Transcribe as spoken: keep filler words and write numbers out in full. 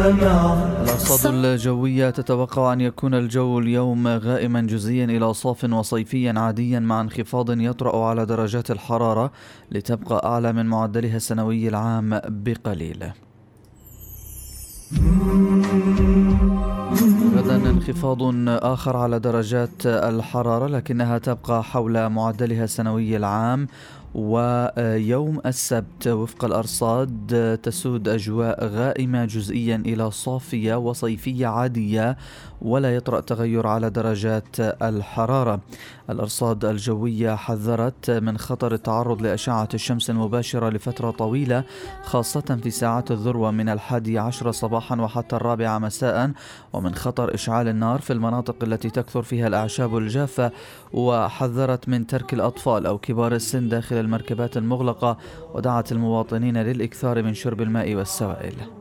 الأرصاد الجوية تتوقع أن يكون الجو اليوم غائما جزئيا إلى صاف وصيفيا عاديا مع انخفاض يطرأ على درجات الحرارة لتبقى أعلى من معدلها السنوي العام بقليل. غدا انخفاض آخر على درجات الحرارة لكنها تبقى حول معدلها السنوي العام. ويوم السبت وفق الأرصاد تسود أجواء غائمة جزئيا إلى صافية وصيفية عادية ولا يطرأ تغير على درجات الحرارة. الأرصاد الجوية حذرت من خطر التعرض لأشعة الشمس المباشرة لفترة طويلة خاصة في ساعات الذروة من الحادي عشر صباحا وحتى الرابعة مساء، ومن خطر إشعال النار في المناطق التي تكثر فيها الأعشاب الجافة، وحذرت من ترك الأطفال أو كبار السن داخل المركبات المغلقة، ودعت المواطنين للإكثار من شرب الماء والسوائل.